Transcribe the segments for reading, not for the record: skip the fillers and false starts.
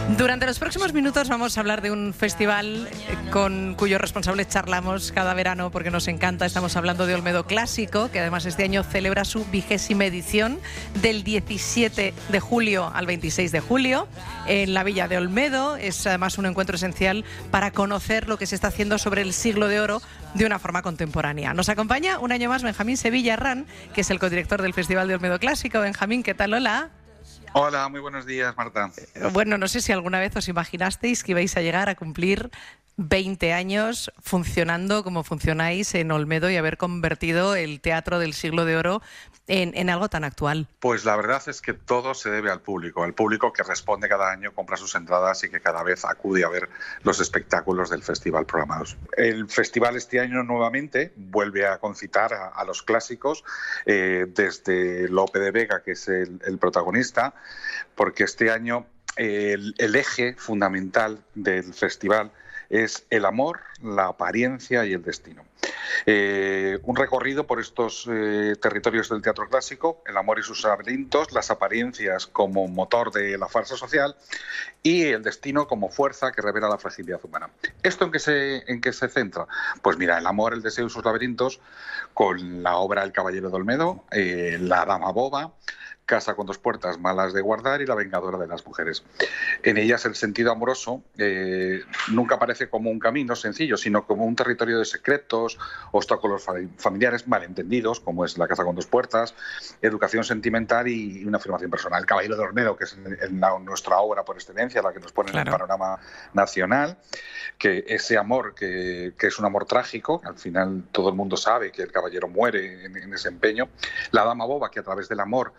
Durante los próximos minutos vamos a hablar de un festival con cuyos responsables charlamos cada verano porque nos encanta. Estamos hablando de Olmedo Clásico, que además este año celebra su 20ª edición del 17 de julio al 26 de julio en la Villa de Olmedo. Es además un encuentro esencial para conocer lo que se está haciendo sobre el siglo de oro de una forma contemporánea. Nos acompaña un año más Benjamín Sevilla Herrán, que es el codirector del Festival de Olmedo Clásico. Benjamín, ¿qué tal? Hola. Hola, muy buenos días, Marta. Bueno, no sé si alguna vez os imaginasteis que ibais a llegar a cumplir 20 años funcionando como funcionáis en Olmedo y haber convertido el Teatro del Siglo de Oro en algo tan actual. Pues la verdad es que todo se debe al público que responde cada año, compra sus entradas y que cada vez acude a ver los espectáculos del festival programados. El festival este año nuevamente vuelve a concitar a los clásicos, desde Lope de Vega, que es el protagonista, porque este año el eje fundamental del festival es el amor, la apariencia y el destino. Un recorrido por estos territorios del teatro clásico, el amor y sus laberintos, las apariencias como motor de la farsa social y el destino como fuerza que revela la fragilidad humana. ¿Esto en qué se centra? Pues mira, el amor, el deseo y sus laberintos con la obra El Caballero de Olmedo, La Dama Boba, Casa con dos puertas, Malas de guardar y La vengadora de las mujeres. En ellas el sentido amoroso nunca aparece como un camino sencillo, sino como un territorio de secretos, obstáculos familiares, malentendidos, como es La casa con dos puertas, educación sentimental y una afirmación personal. El Caballero de Olmedo, que es nuestra obra por excelencia, la que nos pone en el panorama nacional, que ese amor, que es un amor trágico, al final todo el mundo sabe que el caballero muere en ese empeño. La Dama Boba, que a través del amor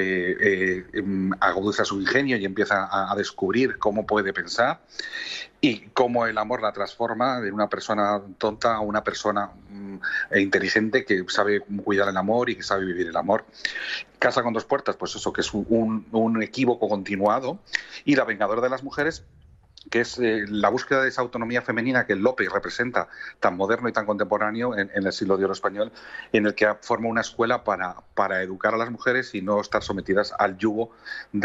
agudiza su ingenio y empieza a descubrir cómo puede pensar y cómo el amor la transforma de una persona tonta a una persona inteligente que sabe cuidar el amor y que sabe vivir el amor. Casa con dos puertas, pues eso, que es un equívoco continuado, y La vengadora de las mujeres, que es la búsqueda de esa autonomía femenina que Lope representa, tan moderno y tan contemporáneo en el siglo de oro español, en el que forma una escuela para educar a las mujeres y no estar sometidas al yugo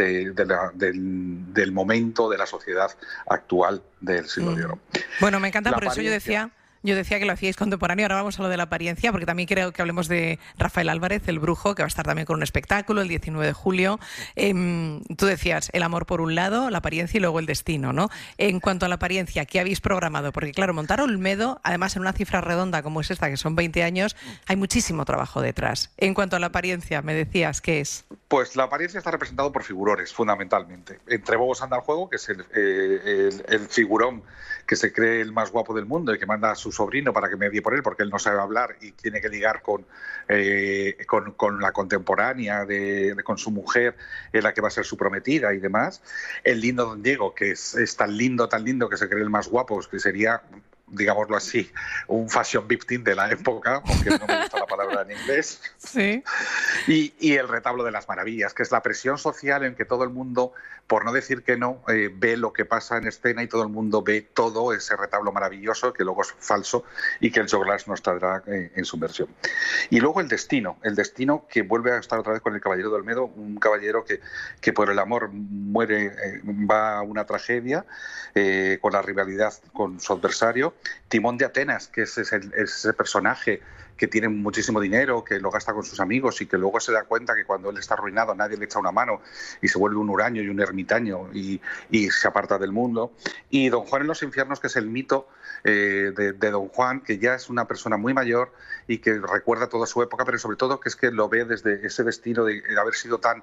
del momento de la sociedad actual del siglo de oro. Bueno, me encanta, por eso yo decía que lo hacíais contemporáneo. Ahora vamos a lo de la apariencia, porque también creo que hablemos de Rafael Álvarez, el brujo, que va a estar también con un espectáculo el 19 de julio. Tú decías el amor por un lado, la apariencia y luego el destino, ¿no? En cuanto a la apariencia, ¿qué habéis programado? Porque claro, montar Olmedo, además en una cifra redonda como es esta, que son 20 años, hay muchísimo trabajo detrás. En cuanto a la apariencia, me decías, ¿qué es? Pues la apariencia está representada por figurones, fundamentalmente. Entre Bobos anda el juego, que es el figurón que se cree el más guapo del mundo y que manda a su sobrino para que medie por él, porque él no sabe hablar y tiene que ligar con la contemporánea, con su mujer, en la que va a ser su prometida y demás. El lindo Don Diego, que es tan lindo que se cree el más guapo, que sería, digámoslo así, un fashion victim de la época, aunque no me gusta la palabra en inglés. Sí. Y el retablo de las maravillas, que es la presión social en que todo el mundo, por no decir que no, ve lo que pasa en escena y todo el mundo ve todo ese retablo maravilloso, que luego es falso y que el Joe Glass nos traerá en su versión. Y luego el destino que vuelve a estar otra vez con el Caballero de Olmedo, un caballero que por el amor muere, va a una tragedia, con la rivalidad con su adversario. Timón de Atenas, que es ese personaje que tiene muchísimo dinero, que lo gasta con sus amigos y que luego se da cuenta que cuando él está arruinado nadie le echa una mano y se vuelve un huraño y un ermitaño y se aparta del mundo. Y Don Juan en los infiernos, que es el mito de Don Juan, que ya es una persona muy mayor y que recuerda toda su época, pero sobre todo que es que lo ve desde ese destino de haber sido tan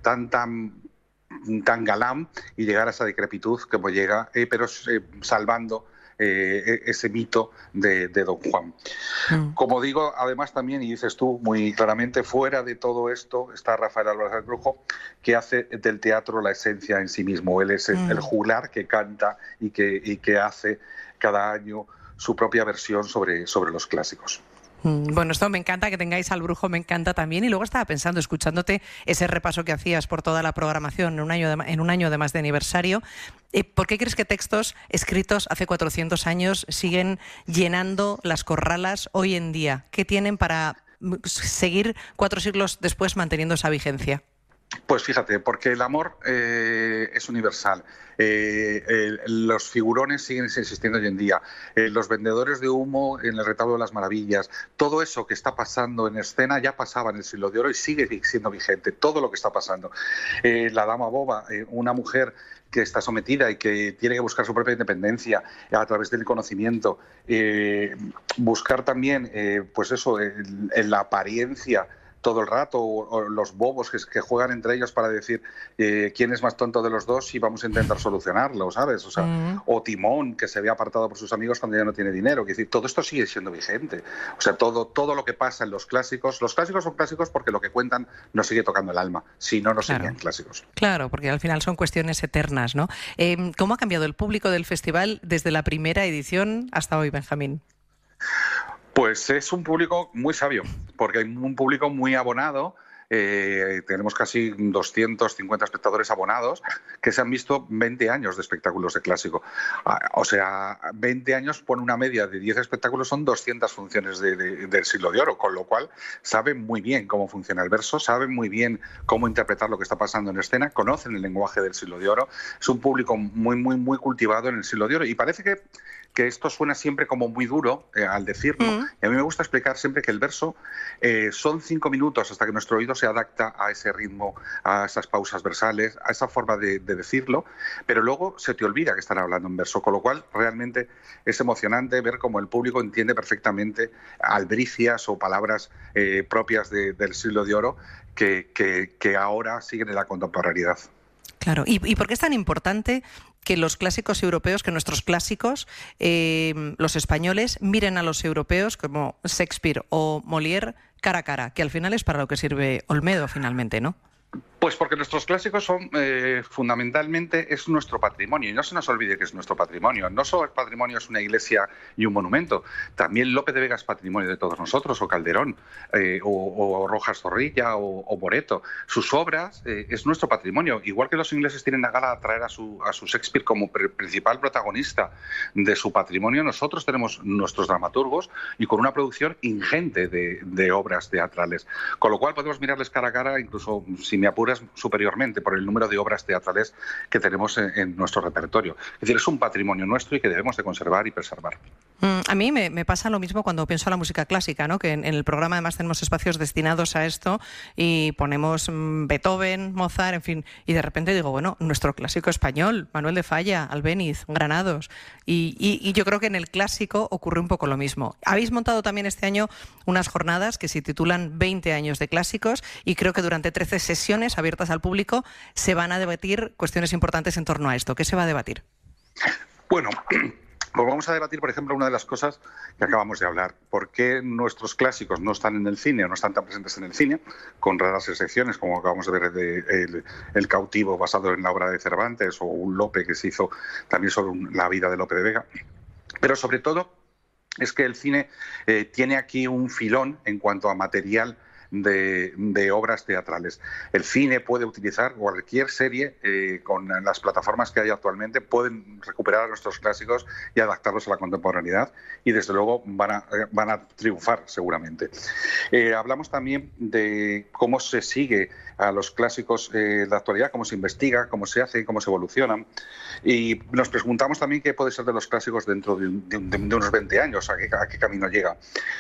galán y llegar a esa decrepitud como llega, pero salvando ese mito de Don Juan. Como digo, además también, y dices tú muy claramente, fuera de todo esto está Rafael Álvarez el Brujo, que hace del teatro la esencia en sí mismo. Él es el juglar que canta y que hace cada año su propia versión sobre los clásicos. Bueno, esto me encanta, que tengáis al brujo, me encanta también. Y luego estaba pensando, escuchándote ese repaso que hacías por toda la programación en un año además de aniversario, ¿por qué crees que textos escritos hace 400 años siguen llenando las corralas hoy en día? ¿Qué tienen para seguir 4 siglos después manteniendo esa vigencia? Pues fíjate, porque el amor es universal. Los figurones siguen existiendo hoy en día. Los vendedores de humo en el Retablo de las Maravillas. Todo eso que está pasando en escena ya pasaba en el Siglo de Oro y sigue siendo vigente. Todo lo que está pasando. La dama boba, una mujer que está sometida y que tiene que buscar su propia independencia a través del conocimiento. Buscar también, pues eso, en la apariencia todo el rato, o los bobos que juegan entre ellos para decir quién es más tonto de los dos y vamos a intentar solucionarlo, ¿sabes? O sea, o Timón, que se ve apartado por sus amigos cuando ya no tiene dinero. Es decir, todo esto sigue siendo vigente. O sea, todo lo que pasa en los clásicos son clásicos porque lo que cuentan nos sigue tocando el alma, si no, no serían clásicos. Claro, porque al final son cuestiones eternas, ¿no? ¿Cómo ha cambiado el público del festival desde la primera edición hasta hoy, Benjamín? Pues es un público muy sabio, porque hay un público muy abonado. Tenemos casi 250 espectadores abonados que se han visto 20 años de espectáculos de clásico. O sea, 20 años por una media de 10 espectáculos son 200 funciones del Siglo de Oro, con lo cual saben muy bien cómo funciona el verso, saben muy bien cómo interpretar lo que está pasando en escena, conocen el lenguaje del Siglo de Oro. Es un público muy, muy, muy cultivado en el Siglo de Oro y parece que esto suena siempre como muy duro al decirlo. Y a mí me gusta explicar siempre que el verso son 5 minutos hasta que nuestro oído se adapta a ese ritmo, a esas pausas versales, a esa forma de decirlo, pero luego se te olvida que están hablando en verso, con lo cual realmente es emocionante ver cómo el público entiende perfectamente albricias o palabras propias del Siglo de Oro que ahora siguen en la contemporaneidad. Claro, ¿y por qué es tan importante que los clásicos europeos, que nuestros clásicos, los españoles, miren a los europeos como Shakespeare o Molière cara a cara, que al final es para lo que sirve Olmedo finalmente, ¿no? Pues porque nuestros clásicos son fundamentalmente es nuestro patrimonio y no se nos olvide que es nuestro patrimonio. No solo el patrimonio es una iglesia y un monumento, también Lope de Vega es patrimonio de todos nosotros, o Calderón, o Rojas Zorrilla, o Moreto. Sus obras es nuestro patrimonio. Igual que los ingleses tienen a gala traer a su Shakespeare como principal protagonista de su patrimonio, nosotros tenemos nuestros dramaturgos y con una producción ingente de obras teatrales. Con lo cual podemos mirarles cara a cara, incluso si me apuras superiormente por el número de obras teatrales que tenemos en nuestro repertorio. Es decir, es un patrimonio nuestro y que debemos de conservar y preservar. A mí me pasa lo mismo cuando pienso en la música clásica, ¿no? Que en el programa además tenemos espacios destinados a esto y ponemos Beethoven, Mozart, en fin, y de repente digo, bueno, nuestro clásico español, Manuel de Falla, Albéniz, Granados, y yo creo que en el clásico ocurre un poco lo mismo. Habéis montado también este año unas jornadas que se titulan 20 años de clásicos y creo que durante 13 sesiones abiertas al público se van a debatir cuestiones importantes en torno a esto. ¿Qué se va a debatir? Bueno, pues vamos a debatir, por ejemplo, una de las cosas que acabamos de hablar. ¿Por qué nuestros clásicos no están en el cine o no están tan presentes en el cine? Con raras excepciones, como acabamos de ver de El cautivo, basado en la obra de Cervantes, o un Lope que se hizo también sobre la vida de Lope de Vega. Pero sobre todo es que el cine tiene aquí un filón en cuanto a material de obras teatrales. El cine puede utilizar cualquier serie con las plataformas que hay actualmente, pueden recuperar a nuestros clásicos y adaptarlos a la contemporaneidad y desde luego van a triunfar seguramente. Hablamos también de cómo se sigue a los clásicos de la actualidad, cómo se investiga, cómo se hace, cómo se evolucionan, y nos preguntamos también qué puede ser de los clásicos dentro de unos 20 años, a qué camino llega.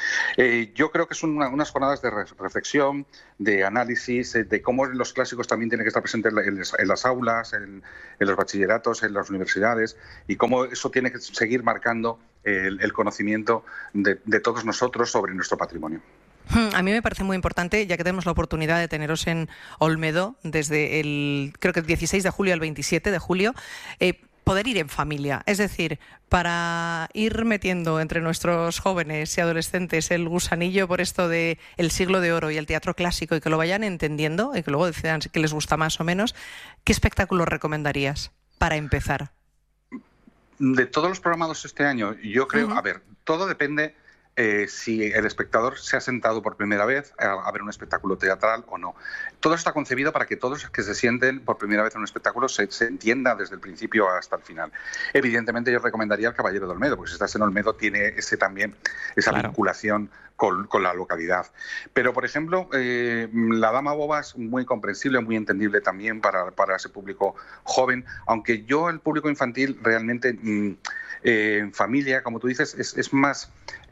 Yo creo que son unas jornadas de reflexión, de análisis, de cómo los clásicos también tienen que estar presentes en las aulas, en los bachilleratos, en las universidades, y cómo eso tiene que seguir marcando el conocimiento de todos nosotros sobre nuestro patrimonio. A mí me parece muy importante, ya que tenemos la oportunidad de teneros en Olmedo desde creo que el 16 de julio al 27 de julio, poder ir en familia. Es decir, para ir metiendo entre nuestros jóvenes y adolescentes el gusanillo por esto de el Siglo de Oro y el teatro clásico y que lo vayan entendiendo y que luego decidan qué les gusta más o menos, ¿qué espectáculo recomendarías para empezar? De todos los programados este año, yo creo, a ver, todo depende si el espectador se ha sentado por primera vez a ver un espectáculo teatral o no. Todo está concebido para que todos los que se sienten por primera vez en un espectáculo se entienda desde el principio hasta el final. Evidentemente yo recomendaría El Caballero de Olmedo, porque si estás en Olmedo tiene esa vinculación con la localidad. Pero, por ejemplo, La Dama Boba es muy comprensible, muy entendible también para ese público joven, aunque yo el público infantil realmente en familia, como tú dices, es más...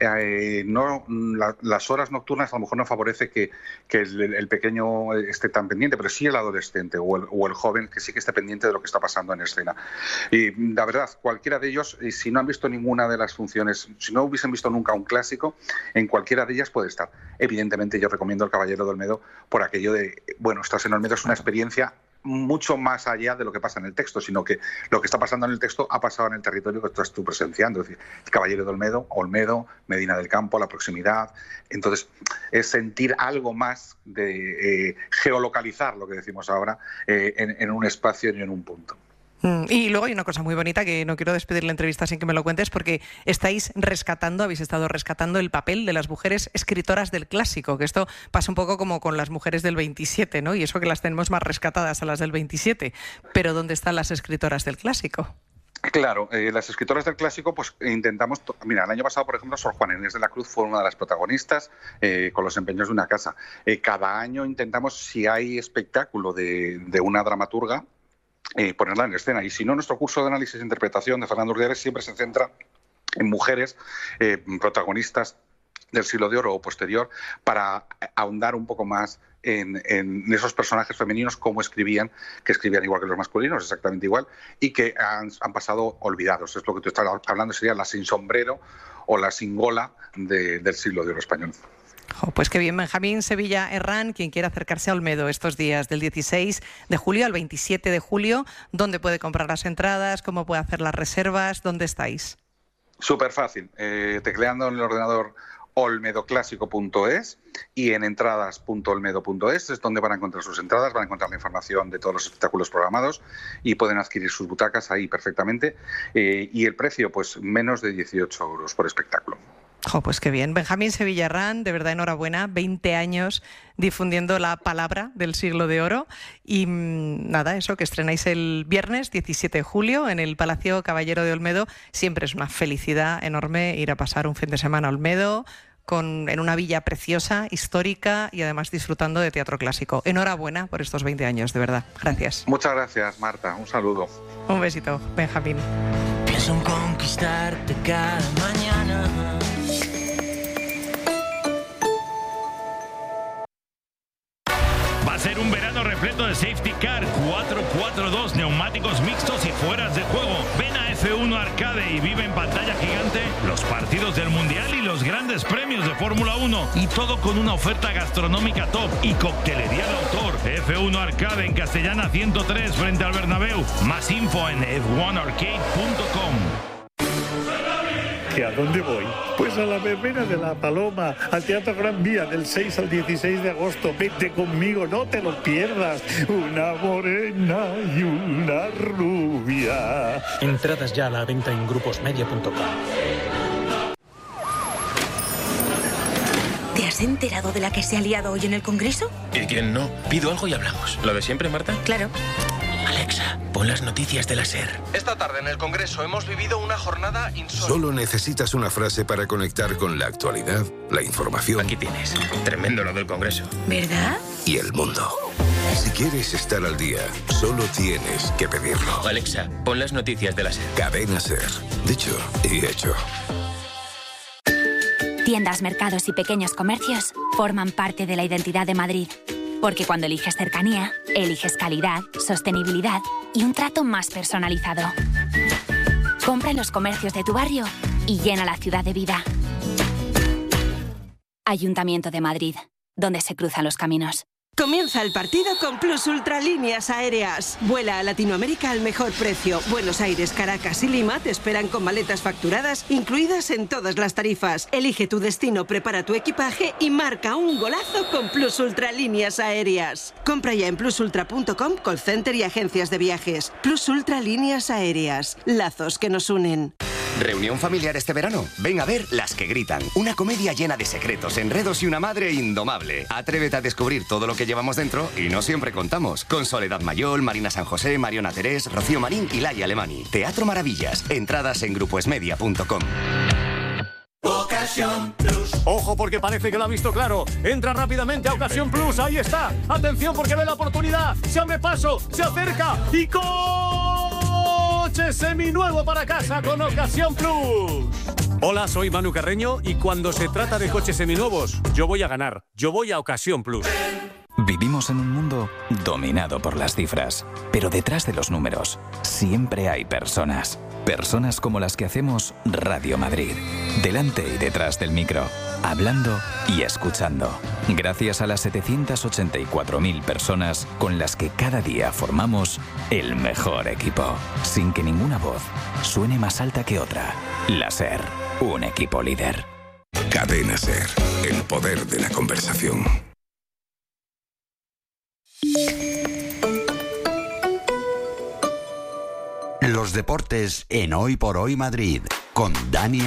las horas nocturnas a lo mejor no favorece que el pequeño esté tan pendiente, pero sí el adolescente o el joven que sí que esté pendiente de lo que está pasando en escena. Y la verdad, cualquiera de ellos, si no han visto ninguna de las funciones, si no hubiesen visto nunca un clásico, en cualquiera de ellas puede estar. Evidentemente yo recomiendo El Caballero de Olmedo por aquello de, bueno, estás en Olmedo, es una experiencia mucho más allá de lo que pasa en el texto, sino que lo que está pasando en el texto ha pasado en el territorio que estás tú presenciando. Es decir, El Caballero de Olmedo, Medina del Campo, la proximidad. Entonces, es sentir algo más de geolocalizar, lo que decimos ahora, en un espacio y en un punto. Y luego hay una cosa muy bonita que no quiero despedir la entrevista sin que me lo cuentes, porque habéis estado rescatando el papel de las mujeres escritoras del clásico, que esto pasa un poco como con las mujeres del 27, ¿no? Y eso que las tenemos más rescatadas a las del 27. Pero ¿dónde están las escritoras del clásico? Claro, las escritoras del clásico, pues intentamos... Mira, el año pasado, por ejemplo, Sor Juana Inés de la Cruz fue una de las protagonistas con Los empeños de una casa. Cada año intentamos, si hay espectáculo de una dramaturga, ponerla en escena. Y si no, nuestro curso de análisis e interpretación de Fernando Urdiales siempre se centra en mujeres protagonistas del siglo de oro o posterior, para ahondar un poco más en esos personajes femeninos, cómo escribían, que escribían igual que los masculinos, exactamente igual, y que han pasado olvidados. Es lo que tú estás hablando, sería la sin sombrero o la sin gola del siglo de oro español. Pues qué bien. Benjamín Sevilla Herrán, quien quiera acercarse a Olmedo estos días del 16 de julio al 27 de julio, ¿dónde puede comprar las entradas? ¿Cómo puede hacer las reservas? ¿Dónde estáis? Súper fácil, tecleando en el ordenador olmedoclásico.es y en entradas.olmedo.es es donde van a encontrar sus entradas, van a encontrar la información de todos los espectáculos programados y pueden adquirir sus butacas ahí perfectamente. Y el precio, pues menos de 18 euros por espectáculo. Pues qué bien. Benjamín Sevilla Herrán, de verdad enhorabuena, 20 años difundiendo la palabra del siglo de oro y nada, eso que estrenáis el viernes 17 de julio en el Palacio Caballero de Olmedo. Siempre es una felicidad enorme ir a pasar un fin de semana a Olmedo en una villa preciosa, histórica y además disfrutando de teatro clásico. Enhorabuena por estos 20 años, de verdad. Gracias. Muchas gracias, Marta. Un saludo. Un besito, Benjamín. Pienso en conquistarte cada mañana. Va a ser un verano repleto de safety car, 442 neumáticos mixtos y fueras de juego. Ven a F1 Arcade y vive en pantalla gigante los partidos del Mundial y los grandes premios de Fórmula 1. Y todo con una oferta gastronómica top y coctelería de autor. F1 Arcade en Castellana 103 frente al Bernabéu. Más info en f1arcade.com. ¿Y a dónde voy? Pues a la verbena de La Paloma, al Teatro Gran Vía del 6 al 16 de agosto. Vete conmigo, no te lo pierdas. Una morena y una rubia. Entradas ya a la venta en gruposmedia.com. ¿Te has enterado de la que se ha liado hoy en el Congreso? ¿Y quién no? Pido algo y hablamos. ¿Lo de siempre, Marta? Claro. Alexa, pon las noticias de la SER. Esta tarde en el Congreso hemos vivido una jornada insólita. Solo necesitas una frase para conectar con la actualidad, la información. Aquí tienes. Tremendo lo del Congreso. ¿Verdad? Y el mundo. Si quieres estar al día, solo tienes que pedirlo. Alexa, pon las noticias de la SER. Cadena SER. Dicho y hecho. Tiendas, mercados y pequeños comercios forman parte de la identidad de Madrid. Porque cuando eliges cercanía, eliges calidad, sostenibilidad y un trato más personalizado. Compra en los comercios de tu barrio y llena la ciudad de vida. Ayuntamiento de Madrid, donde se cruzan los caminos. Comienza el partido con Plus Ultra Líneas Aéreas. Vuela a Latinoamérica al mejor precio. Buenos Aires, Caracas y Lima te esperan con maletas facturadas incluidas en todas las tarifas. Elige tu destino, prepara tu equipaje y marca un golazo con Plus Ultra Líneas Aéreas. Compra ya en plusultra.com, call center y agencias de viajes. Plus Ultra Líneas Aéreas. Lazos que nos unen. ¿Reunión familiar este verano? Ven a ver Las que gritan. Una comedia llena de secretos, enredos y una madre indomable. Atrévete a descubrir todo lo que llevamos dentro y no siempre contamos. Con Soledad Mayol, Marina San José, Mariona Terés, Rocío Marín y Laia Alemani. Teatro Maravillas. Entradas en grupoesmedia.com. Ocasión Plus. Ojo, porque parece que lo ha visto claro. Entra rápidamente a Ocasión Plus. Ahí está. Atención, porque ve la oportunidad. Se abre paso, se acerca y coche seminuevo para casa con Ocasión Plus. Hola, soy Manu Carreño y cuando se trata de coches seminuevos, yo voy a ganar. Yo voy a Ocasión Plus. Vivimos en un mundo dominado por las cifras, pero detrás de los números siempre hay personas. Personas como las que hacemos Radio Madrid, delante y detrás del micro, hablando y escuchando. Gracias a las 784.000 personas con las que cada día formamos el mejor equipo, sin que ninguna voz suene más alta que otra. La SER, un equipo líder. Cadena SER, el poder de la conversación. Los deportes en Hoy por Hoy Madrid, con Dani